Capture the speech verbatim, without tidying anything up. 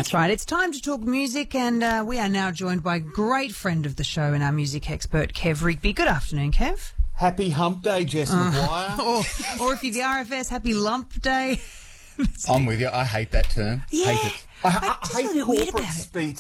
That's right. It's time to talk music, and uh, we are now joined by a great friend of the show and our music expert, Kev Rigby. Good afternoon, Kev. Happy Hump Day, Jess Uh, McGuire. or, or if you're the R F S, Happy Lump Day. I'm with you. I hate that term. Yeah. Hate it. I, I I, just I feel a hate bit weird corporate about it. speech.